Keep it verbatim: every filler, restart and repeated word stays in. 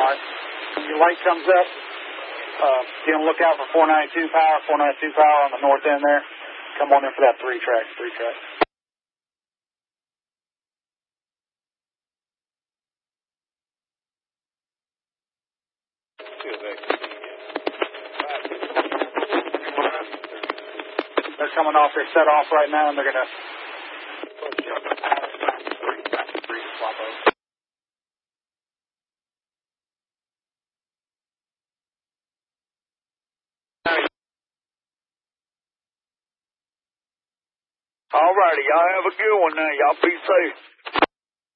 right. Your light comes up. Uh, be on the lookout for four ninety-two power, four ninety-two power on the north end there. Come on in for that three track, three track. They're coming off. They're set off right now, and they're going to push up the power. Three, three to swap over. All righty, y'all have a good one now. Y'all be safe.